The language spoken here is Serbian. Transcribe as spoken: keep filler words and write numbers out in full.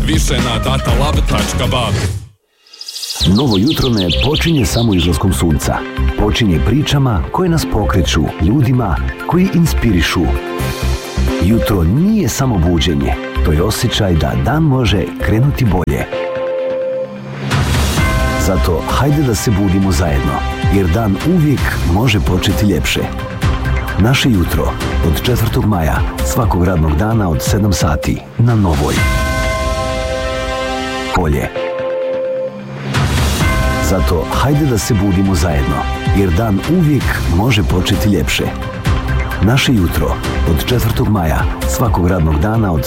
Više na datalab tačka ba. Novo jutro ne počinje samo izlaskom sunca. Počinje pričama koje nas pokreću, ljudima koji inspirišu. Jutro nije samo buđenje, to je osjećaj da dan može krenuti bolje. Zato hajde da se budimo zajedno, jer dan uvijek može početi ljepše. Naše jutro od četvrtog maja svakog radnog dana od sedam sati na Novoj. Bolje. Zato hajde da se budimo zajedno, jer dan uvijek može početi ljepše. Naše jutro od četvrtog maja svakog radnog dana od